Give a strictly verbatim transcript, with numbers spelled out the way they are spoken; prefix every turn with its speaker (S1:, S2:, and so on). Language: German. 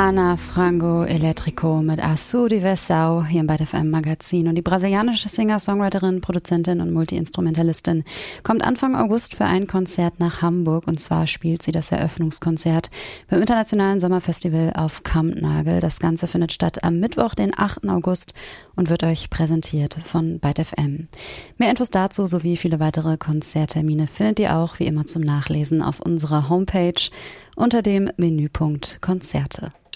S1: Ana Frango Elétrico mit Aço Diversão hier im Byte F M Magazin. Und die brasilianische Singer, Songwriterin, Produzentin und Multi-Instrumentalistin kommt Anfang August für ein Konzert nach Hamburg. Und zwar spielt sie das Eröffnungskonzert beim Internationalen Sommerfestival auf Kampnagel. Das Ganze findet statt am Mittwoch, den achten August und wird euch präsentiert von Byte F M. Mehr Infos dazu sowie viele weitere Konzerttermine findet ihr auch wie immer zum Nachlesen auf unserer Homepage unter dem Menüpunkt Konzerte.